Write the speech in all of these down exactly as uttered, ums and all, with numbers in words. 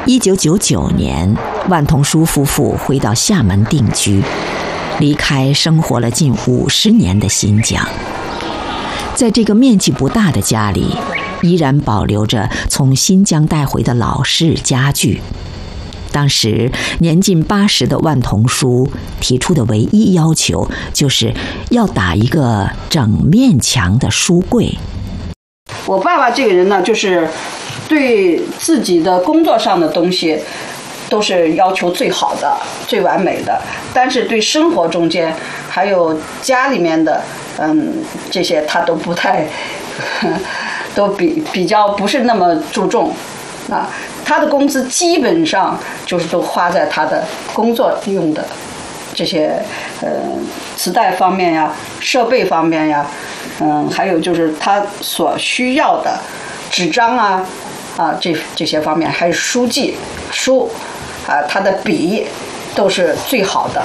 一九九九年，万同书夫妇回到厦门定居，离开生活了近五十年的新疆。在这个面积不大的家里，依然保留着从新疆带回的老式家具。当时年近八十的万同书提出的唯一要求，就是要打一个整面墙的书柜。 我爸爸这个人呢，就是对自己的工作上的东西都是要求最好的、最完美的，但是对生活中间还有家里面的，嗯，这些他都不太，都比比较不是那么注重，啊。他的工资基本上就是都花在他的工作用的这些呃磁带方面呀、设备方面呀，嗯，还有就是他所需要的纸张啊啊这这些方面，还有书籍、书啊，他的笔都是最好的。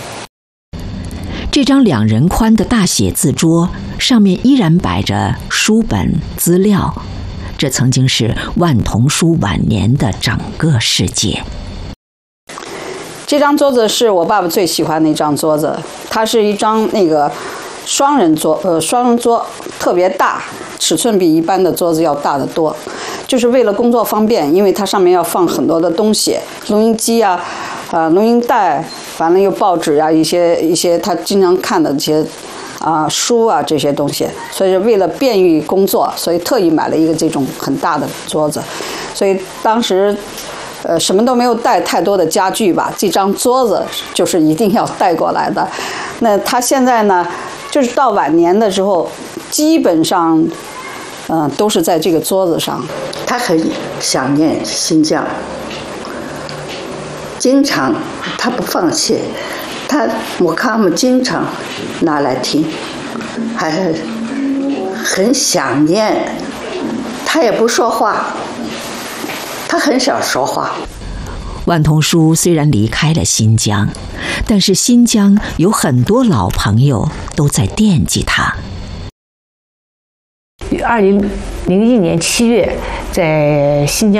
这张两人宽的大写字桌上面依然摆着书本资料。这曾经是万同书晚年的整个世界。 这张桌子是我爸爸最喜欢的一张桌子，它是一张那个双人桌，呃，双人桌特别大，尺寸比一般的桌子要大得多，就是为了工作方便，因为它上面要放很多的东西，录音机啊，呃，录音带，完了有报纸啊，一些一些他经常看的这些。啊，书啊这些东西，所以为了便于工作，所以特意买了一个这种很大的桌子。所以当时，呃，什么都没有带太多的家具吧，这张桌子就是一定要带过来的。那他现在呢，就是到晚年的时候，基本上，嗯、呃，都是在这个桌子上。 他很想念新疆，经常他不放弃。他我看我们经常拿来听，还是很想念。他也不说话，他很少说话。 万同书虽然离开了新疆，但是新疆有很多老朋友都在惦记他。 二零零一年七月，在新疆